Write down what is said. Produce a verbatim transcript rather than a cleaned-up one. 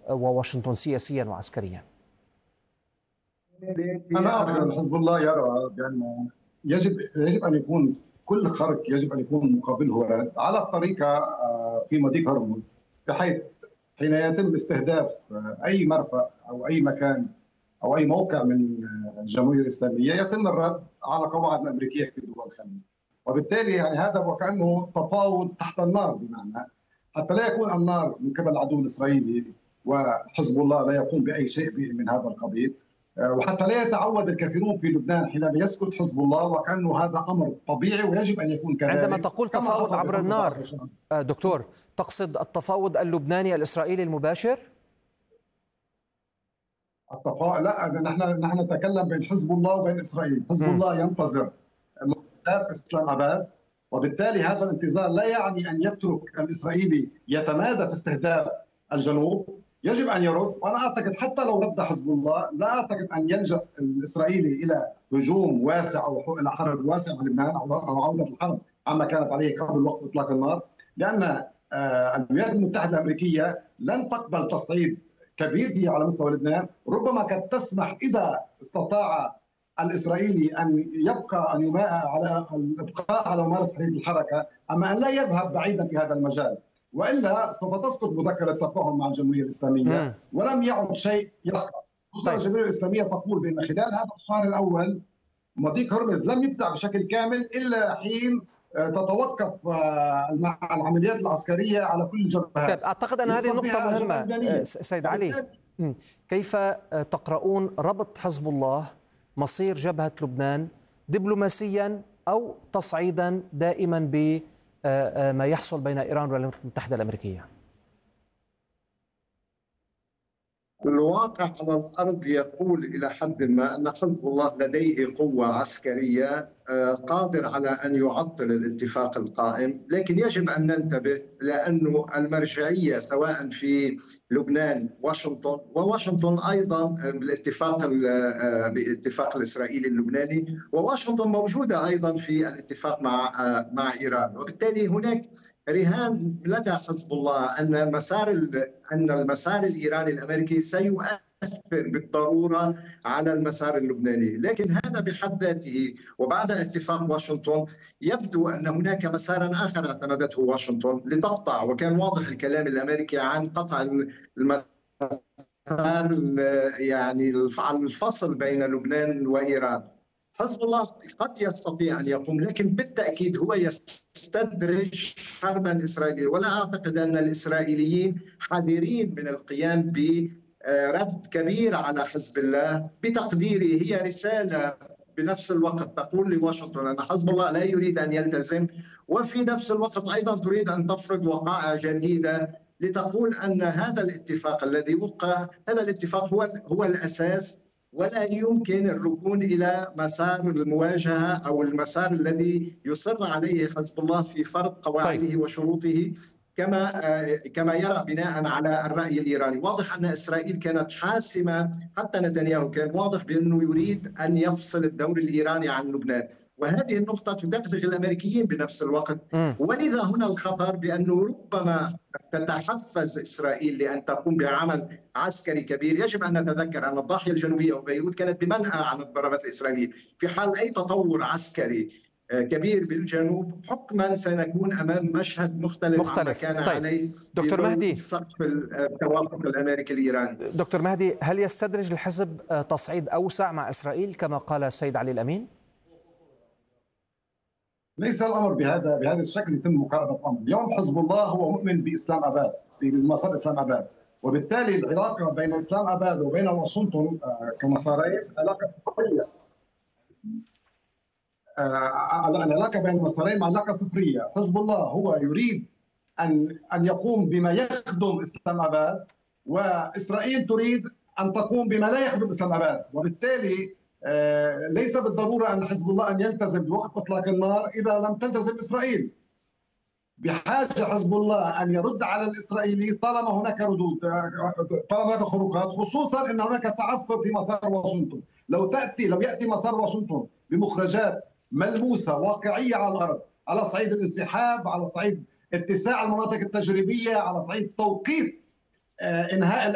وواشنطن سياسيا وعسكريا؟ أنا أعتقد أن حزب الله يرى بأن يجب يجب أن يكون كل خرق يجب أن يكون مقابله رد على الطريقة في مضيق هرمز، بحيث حين يتم استهداف أي مرفأ أو أي مكان أو أي موقع من الجمهورية الإسلامية يتم الرد على قواعد الأمريكية في دول الخليج. وبالتالي يعني هذا وكأنه تفاوض تحت النار، بمعنى حتى لا يكون النار من قبل العدو الإسرائيلي وحزب الله لا يقوم بأي شيء من هذا القبيل، وحتى لا يتعود الكثيرون في لبنان حينما يسكت حزب الله وكأنه هذا أمر طبيعي ويجب أن يكون كذلك. عندما تقول تفاوض عبر النار دكتور، تقصد التفاوض اللبناني الإسرائيلي المباشر؟ التفاوض لا، نحن نحن نتكلم بين حزب الله وبين إسرائيل. حزب م. الله ينتظر مخططات إسلام أباد، وبالتالي هذا الانتظار لا يعني أن يترك الإسرائيلي يتمادى في استهداف الجنوب، يجب أن يرد. وأنا أعتقد حتى لو رد حزب الله لا أعتقد أن يلجأ الإسرائيلي إلى هجوم واسع أو إلى حرب واسع على لبنان أو عودة الحرب عما كانت عليه قبل وقت إطلاق النار، لأن الولايات المتحدة الأمريكية لن تقبل تصعيد كبير هي على مستوى لبنان. ربما قد تسمح إذا استطاع الإسرائيلي أن يبقى أن على الإبقاء على ممارسة حرية الحركة، أما أن لا يذهب بعيدا في هذا المجال، وإلا سوف تسقط مذكرة التفاهم مع الجمهورية الإسلامية مم. ولم يعد شيء يسقط. خصوصا طيب. الجمهورية الإسلامية تقول بأن خلال هذا الشهر الأول مضيق هرمز لم يفتح بشكل كامل إلا حين تتوقف العمليات العسكرية على كل الجبهات. أعتقد أن هذه نقطة مهمة سيد علي. كيف تقرؤون ربط حزب الله مصير جبهة لبنان دبلوماسيا أو تصعيدا دائما بما يحصل بين إيران والولايات المتحدة الأمريكية؟ الواقع على الأرض يقول إلى حد ما أن حزب الله لديه قوة عسكرية قادر على أن يعطل الاتفاق القائم، لكن يجب أن ننتبه لأن المرجعية سواء في لبنان واشنطن وواشنطن أيضا بالاتفاق بالاتفاق الإسرائيلي اللبناني، وواشنطن موجودة أيضا في الاتفاق مع مع إيران، وبالتالي هناك رهان لدى حزب الله أن مسار أن المسار الإيراني الأمريكي سيؤثر بالضرورة على المسار اللبناني، لكن هذا بحد ذاته وبعد اتفاق واشنطن يبدو أن هناك مسارا آخر اعتمدته واشنطن لتقطع، وكان واضح الكلام الأمريكي عن قطع المسار يعني الفصل بين لبنان وإيران. حزب الله قد يستطيع أن يقوم، لكن بالتأكيد هو يستدرج حربا إسرائيلية، ولا أعتقد أن الإسرائيليين حذرين من القيام برد كبير على حزب الله. بتقديري هي رسالة بنفس الوقت تقول لواشنطن أن حزب الله لا يريد أن يلتزم، وفي نفس الوقت أيضا تريد أن تفرض وقائع جديدة لتقول أن هذا الاتفاق الذي وقع هذا الاتفاق هو هو الأساس، ولا يمكن الركون إلى مسار المواجهة أو المسار الذي يصر عليه حزب الله في فرض قواعده طيب. وشروطه كما كما يرى بناء على الرأي الإيراني. واضح أن إسرائيل كانت حاسمة، حتى نتنياهو كان واضح بأنه يريد أن يفصل الدور الإيراني عن لبنان، وهذه النقطة تدغدغ الأمريكيين بنفس الوقت. م. ولذا هنا الخطر بأنه ربما تتحفز إسرائيل لأن تقوم بعمل عسكري كبير. يجب أن نتذكر أن الضاحية الجنوبية وبيروت كانت بمنأى عن الضربات الإسرائيلية. في حال أي تطور عسكري كبير بالجنوب حكما سنكون أمام مشهد مختلف, مختلف. عما كان طيب. عليه دكتور مهدي سقف التوافق الأمريكي الإيراني. دكتور مهدي، هل يستدرج الحزب تصعيد أوسع مع إسرائيل كما قال السيد علي الأمين؟ ليس الامر بهذا بهذا الشكل يتم مقاربه الامر. اليوم حزب الله هو مؤمن باسلام اباد، بمسار اسلام اباد، وبالتالي العلاقه بين اسلام اباد وبين واشنطن كمسارين علاقه صفريه. العلاقه بين المسارين علاقه صفريه. حزب الله هو يريد ان ان يقوم بما يخدم اسلام اباد، واسرائيل تريد ان تقوم بما لا يخدم اسلام اباد، وبالتالي آه ليس بالضرورة أن حزب الله أن يلتزم بوقت إطلاق النار إذا لم تلتزم إسرائيل. بحاجة حزب الله أن يرد على الإسرائيلي طالما هناك ردود، طالما هناك خروقات، خصوصا أن هناك تعثر في مسار واشنطن. لو تأتي لو يأتي مسار واشنطن بمخرجات ملموسة واقعية على الأرض، على صعيد الانسحاب، على صعيد اتساع المناطق التجريبية، على صعيد توقيت آه إنهاء